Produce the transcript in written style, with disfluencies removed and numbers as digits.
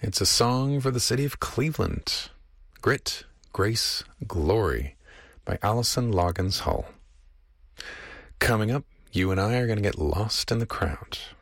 It's a song for the city of Cleveland. Grit, Grace, Glory by Alison Loggins Hull. Coming up, you and I are going to get lost in the crowd.